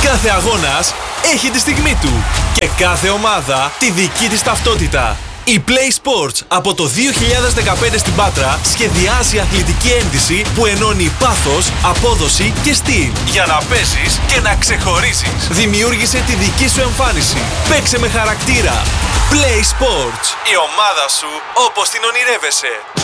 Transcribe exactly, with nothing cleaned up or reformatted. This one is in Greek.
Κάθε αγώνας έχει τη στιγμή του και κάθε ομάδα τη δική της ταυτότητα. Η Play Sports από το δύο χιλιάδες δεκαπέντε στην Πάτρα σχεδιάζει αθλητική ένδυση που ενώνει πάθος, απόδοση και στυλ. Για να παίζεις και να ξεχωρίζεις. Δημιούργησε τη δική σου εμφάνιση. Παίξε με χαρακτήρα. Play Sports. Η ομάδα σου όπως την ονειρεύεσαι.